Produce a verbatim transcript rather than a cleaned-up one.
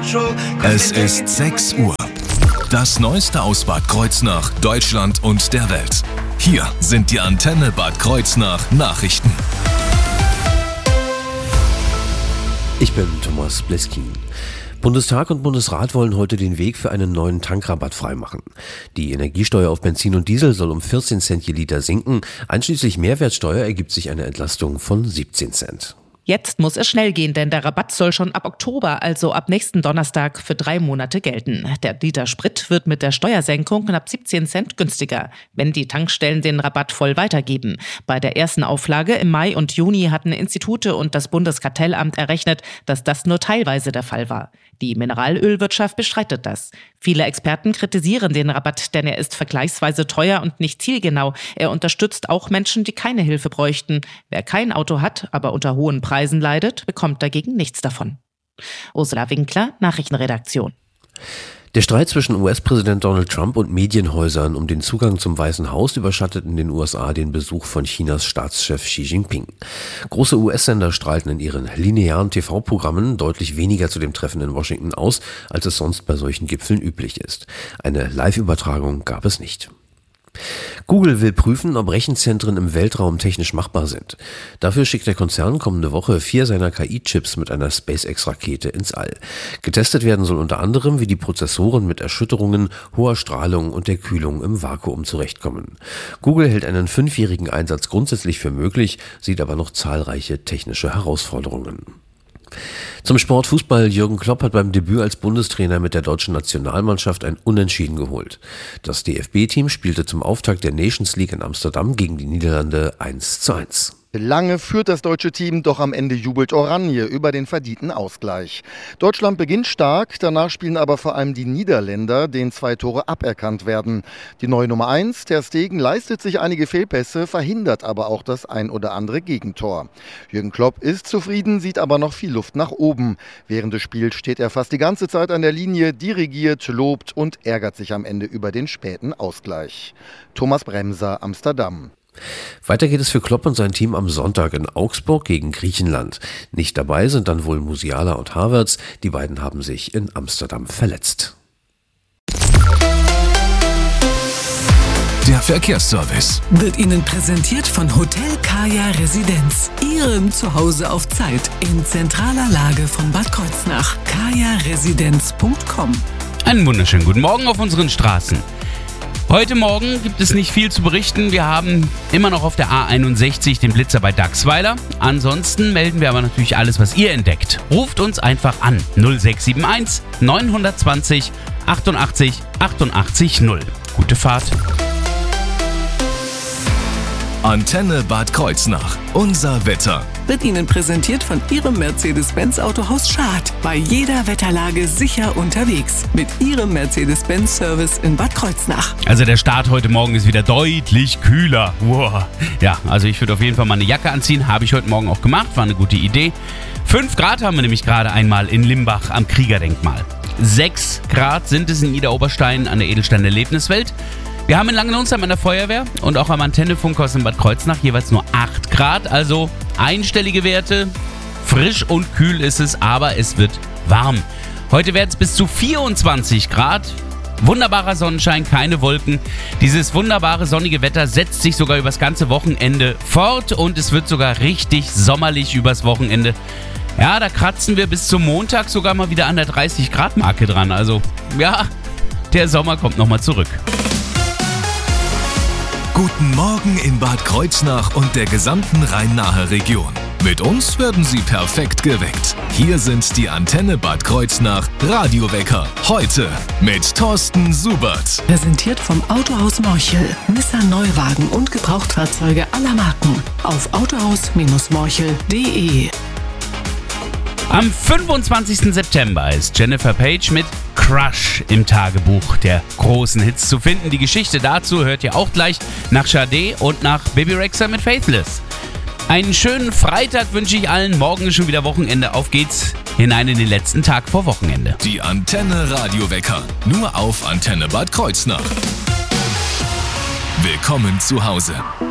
Es ist sechs Uhr. Das Neueste aus Bad Kreuznach, Deutschland und der Welt. Hier sind die Antenne Bad Kreuznach Nachrichten. Ich bin Thomas Bleskin. Bundestag und Bundesrat wollen heute den Weg für einen neuen Tankrabatt freimachen. Die Energiesteuer auf Benzin und Diesel soll um vierzehn Cent je Liter sinken. Einschließlich Mehrwertsteuer ergibt sich eine Entlastung von siebzehn Cent. Jetzt muss es schnell gehen, denn der Rabatt soll schon ab Oktober, also ab nächsten Donnerstag, für drei Monate gelten. Der Liter Sprit wird mit der Steuersenkung knapp siebzehn Cent günstiger, wenn die Tankstellen den Rabatt voll weitergeben. Bei der ersten Auflage im Mai und Juni hatten Institute und das Bundeskartellamt errechnet, dass das nur teilweise der Fall war. Die Mineralölwirtschaft bestreitet das. Viele Experten kritisieren den Rabatt, denn er ist vergleichsweise teuer und nicht zielgenau. Er unterstützt auch Menschen, die keine Hilfe bräuchten. Wer kein Auto hat, aber unter hohen Preisen leidet, bekommt dagegen nichts davon. Ursula Winkler, Nachrichtenredaktion. Der Streit zwischen U S-Präsident Donald Trump und Medienhäusern um den Zugang zum Weißen Haus überschattet in den U S A den Besuch von Chinas Staatschef Xi Jinping. Große U S-Sender strahlten in ihren linearen T V-Programmen deutlich weniger zu dem Treffen in Washington aus, als es sonst bei solchen Gipfeln üblich ist. Eine Live-Übertragung gab es nicht. Google will prüfen, ob Rechenzentren im Weltraum technisch machbar sind. Dafür schickt der Konzern kommende Woche vier seiner K I-Chips mit einer SpaceX-Rakete ins All. Getestet werden soll unter anderem, wie die Prozessoren mit Erschütterungen, hoher Strahlung und der Kühlung im Vakuum zurechtkommen. Google hält einen fünfjährigen Einsatz grundsätzlich für möglich, sieht aber noch zahlreiche technische Herausforderungen. Zum Sport Fußball. Jürgen Klopp hat beim Debüt als Bundestrainer mit der deutschen Nationalmannschaft ein Unentschieden geholt. Das D F B-Team spielte zum Auftakt der Nations League in Amsterdam gegen die Niederlande eins zu eins. Lange führt das deutsche Team, doch am Ende jubelt Oranje über den verdienten Ausgleich. Deutschland beginnt stark, danach spielen aber vor allem die Niederländer, denen zwei Tore aberkannt werden. Die neue Nummer eins, Ter Stegen, leistet sich einige Fehlpässe, verhindert aber auch das ein oder andere Gegentor. Jürgen Klopp ist zufrieden, sieht aber noch viel Luft nach oben. Während des Spiels steht er fast die ganze Zeit an der Linie, dirigiert, lobt und ärgert sich am Ende über den späten Ausgleich. Thomas Bremser, Amsterdam. Weiter geht es für Klopp und sein Team am Sonntag in Augsburg gegen Griechenland. Nicht dabei sind dann wohl Musiala und Havertz. Die beiden haben sich in Amsterdam verletzt. Der Verkehrsservice wird Ihnen präsentiert von Hotel Kaya Residenz. Ihrem Zuhause auf Zeit in zentraler Lage von Bad Kreuznach. kaya residenz punkt com. Einen wunderschönen guten Morgen auf unseren Straßen. Heute Morgen gibt es nicht viel zu berichten. Wir haben immer noch auf der A einundsechzig den Blitzer bei Dachsweiler. Ansonsten melden wir aber natürlich alles, was ihr entdeckt. Ruft uns einfach an null sechs sieben eins neun zwei null achtundachtzig achtundachtzig null. Gute Fahrt. Antenne Bad Kreuznach. Unser Wetter. Wird Ihnen präsentiert von Ihrem Mercedes-Benz Autohaus Schad. Bei jeder Wetterlage sicher unterwegs. Mit Ihrem Mercedes-Benz-Service in Bad Kreuznach. Also der Start heute Morgen ist wieder deutlich kühler. Wow. Ja, also ich würde auf jeden Fall mal eine Jacke anziehen. Habe ich heute Morgen auch gemacht. War eine gute Idee. Fünf Grad haben wir nämlich gerade einmal in Limbach am Kriegerdenkmal. Sechs Grad sind es in Idar-Oberstein an der Edelstein-Erlebniswelt. Wir haben in Langenlonsheim an der Feuerwehr und auch am Antennefunkhaus in Bad Kreuznach jeweils nur acht Grad, also einstellige Werte. Frisch und kühl ist es, aber es wird warm. Heute werden es bis zu vierundzwanzig Grad. Wunderbarer Sonnenschein, keine Wolken. Dieses wunderbare sonnige Wetter setzt sich sogar übers ganze Wochenende fort und es wird sogar richtig sommerlich übers Wochenende. Ja, da kratzen wir bis zum Montag sogar mal wieder an der dreißig Grad Marke dran. Also ja, der Sommer kommt nochmal zurück. Guten Morgen in Bad Kreuznach und der gesamten Rhein-Nahe Region. Mit uns werden Sie perfekt geweckt. Hier sind die Antenne Bad Kreuznach Radiowecker. Heute mit Thorsten Subert. Präsentiert vom Autohaus Morchel. Nissan Neuwagen und Gebrauchtfahrzeuge aller Marken. Auf autohaus Morchel punkt de. Am fünfundzwanzigsten September ist Jennifer Page mit Crush im Tagebuch der großen Hits zu finden. Die Geschichte dazu hört ihr auch gleich nach Sade und nach Baby Rexha mit Faithless. Einen schönen Freitag wünsche ich allen. Morgen ist schon wieder Wochenende. Auf geht's hinein in den letzten Tag vor Wochenende. Die Antenne Radiowecker. Nur auf Antenne Bad Kreuznach. Willkommen zu Hause.